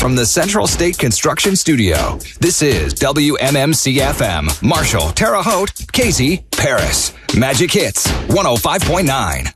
from the Central State Construction Studio. This is WMMC-FM. Marshall, Terre Haute, Casey, Paris. Magic Hits, 105.9.